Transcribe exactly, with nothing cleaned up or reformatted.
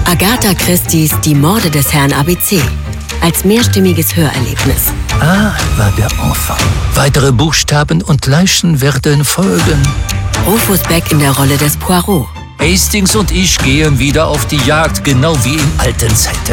Agatha Christie's Die Morde des Herrn A B C. Als mehrstimmiges Hörerlebnis. A war der Enfant. Weitere Buchstaben und Leichen werden folgen. Rufus Beck in der Rolle des Poirot. Hastings und ich gehen wieder auf die Jagd, genau wie in alten Zeiten.